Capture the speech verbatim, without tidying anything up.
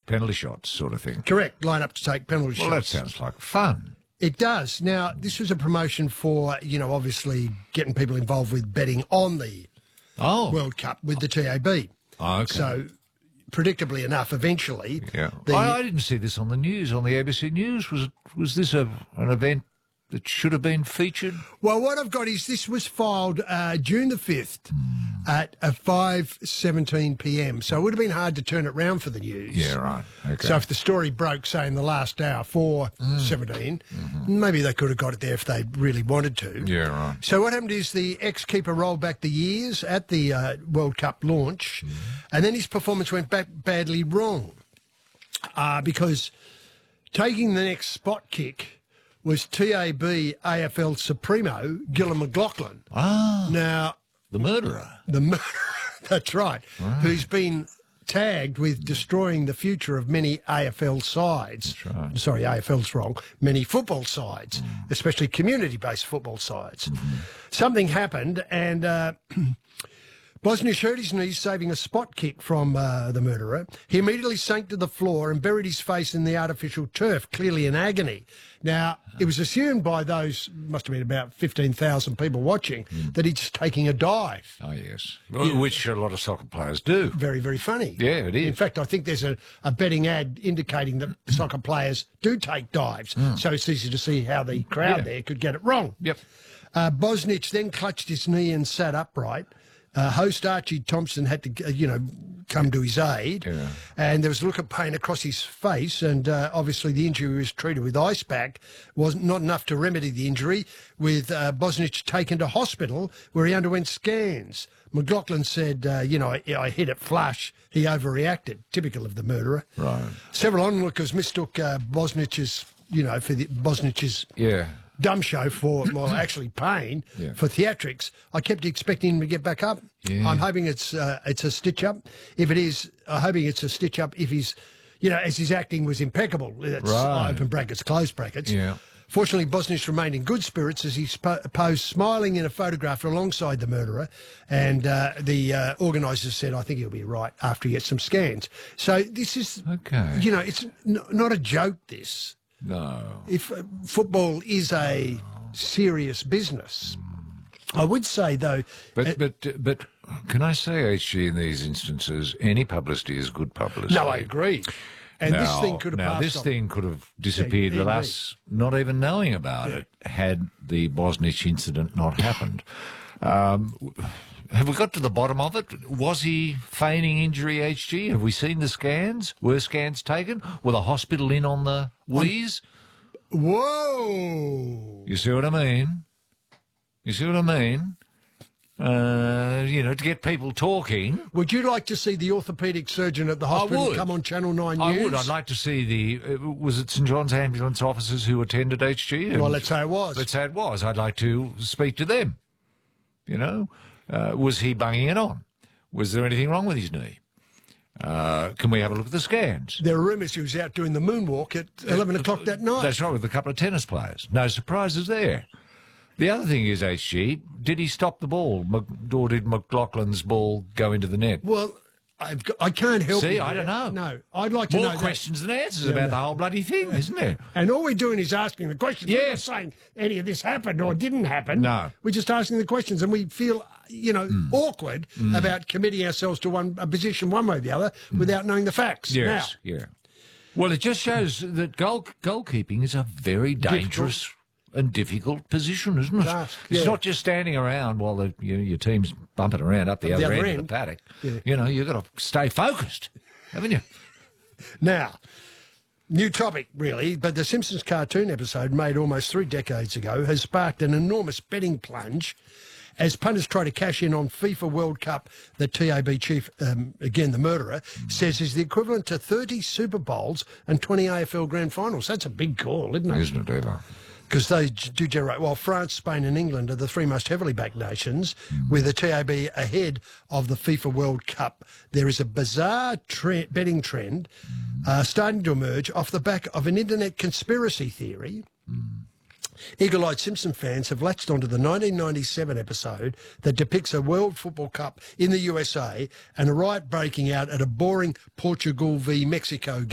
penalty shots sort of thing. Correct. Line up to take penalty Well, shots. that sounds like fun. It does. Now, this was a promotion for, you know, obviously getting people involved with betting on the Oh. World Cup with the T A B. Oh, okay. So, predictably enough, eventually... Yeah. the, I, I didn't see this on the news, on the A B C News. Was it, was this a, an event that should have been featured? Well, what I've got is this was filed uh, June the fifth at uh, five seventeen p m, so it would have been hard to turn it round for the news. Yeah, right. Okay. So if the story broke, say, in the last hour, four seventeen, Mm-hmm. maybe they could have got it there if they really wanted to. Yeah, right. So what happened is the ex-keeper rolled back the years at the uh, World Cup launch, and then his performance went back badly wrong uh, because taking the next spot kick was T A B A F L Supremo, Gillon McLaughlin. Ah, Now, the murderer. the murderer, that's right, who's been tagged with destroying the future of many A F L sides. That's right. Sorry, A F L's wrong. Many football sides, especially community-based football sides. Something happened, and uh, Bosnich hurt his knees, saving a spot kick from uh, the murderer. He immediately sank to the floor and buried his face in the artificial turf, clearly in agony. Now, it was assumed by those, must have been about fifteen thousand people watching, that he's just taking a dive. Oh, yes. Which a lot of soccer players do. Very, very funny. Yeah, it is. In fact, I think there's a, a betting ad indicating that soccer players do take dives, so it's easy to see how the crowd Yeah. there could get it wrong. Yep. Uh, Bosnich then clutched his knee and sat upright. Uh, host Archie Thompson had to, uh, you know, come to his aid, Yeah. and there was a look of pain across his face, and uh, obviously the injury was treated with ice pack. Was not enough to remedy the injury, with uh, Bosnich taken to hospital where he underwent scans. McLaughlin said, uh, you know, I, I hit it flush. He overreacted, typical of the murderer. Right. Several onlookers mistook uh, Bosnich's, you know, for the Bosnich's Yeah. dumb show for, well, actually pain Yeah. for theatrics. I kept expecting him to get back up. Yeah. I'm hoping it's uh, it's a stitch up. If it is, I'm hoping it's a stitch up if he's, you know, as his acting was impeccable. That's Right. open brackets, close brackets. Yeah. Fortunately, Bosnich remained in good spirits as he spo- posed smiling in a photograph alongside the murderer. And uh, the uh, organisers said, I think he'll be right after he gets some scans. So this is, Okay. you know, it's n- not a joke, this. No. If uh, football is a serious business, I would say though. But uh, but but can I say, H G, in these instances, any publicity is good publicity. no, I agree. And now, this thing could have now passed this on. thing could have disappeared Yeah, with indeed. us not even knowing about it had the Bosnich incident not happened. Um, have we got to the bottom of it? Was he feigning injury, H G? Have we seen the scans? Were scans taken? Were the hospital in on the wheeze? Whoa! You see what I mean? You see what I mean? Uh, you know, to get people talking. Would you like to see the orthopaedic surgeon at the hospital would. come on Channel Nine I News? would. I'd like to see the. Uh, was it St John's ambulance officers who attended H G? Well, let's say it was. Let's say it was. I'd like to speak to them. You know, uh, was he bunging it on? Was there anything wrong with his knee? Uh, can we have a look at the scans? There are rumours he was out doing the moonwalk at eleven o'clock that night. That's right, with a couple of tennis players. No surprises there. The other thing is, H G, did he stop the ball, Mc- or did McLaughlin's ball go into the net? Well, I've got, I can't help See, you I there. don't know. No, I'd like to More know that. questions than answers Yeah, about no. the whole bloody thing, isn't there? And all we're doing is asking the questions. We're not Yes. saying any of this happened or didn't happen. No. We're just asking the questions, and we feel, you know, awkward about committing ourselves to one a position one way or the other without knowing the facts. Yes, yeah. Well, it just shows that goal goalkeeping is a very dangerous and difficult position, isn't it? Task, It's yeah. not just standing around while the, you know, your team's bumping around up the, other, other end, end. of the paddock. Yeah. You know, you've got to stay focused, haven't you? Now, new topic, really, but the Simpsons cartoon episode made almost three decades ago has sparked an enormous betting plunge as punters try to cash in on FIFA World Cup. The T A B chief, um, again the murderer, says is the equivalent to thirty Super Bowls and twenty A F L Grand Finals. That's a big call, isn't it? Isn't it ever? Because they g- do generate. Well, France, Spain and England are the three most heavily backed nations, with the T A B ahead of the FIFA World Cup. There is a bizarre tre- betting trend uh, starting to emerge off the back of an internet conspiracy theory. Eagle-eyed Simpson fans have latched onto the nineteen ninety-seven episode that depicts a World Football Cup in the U S A and a riot breaking out at a boring Portugal v Mexico game.